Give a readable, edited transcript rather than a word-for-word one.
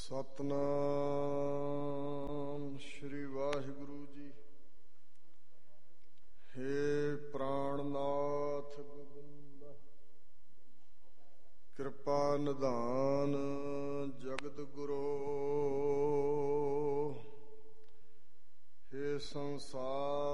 ਸਤਿਨਾਮ ਸ਼੍ਰੀ ਵਾਹਿਗੁਰੂ ਜੀ। ਹੇ ਪ੍ਰਾਣਨਾਥ ਗੋਬਿੰਦ, ਕਿਰਪਾ ਨਿਧਾਨ ਜਗਤ ਗੁਰੂ। ਹੇ ਸੰਸਾਰ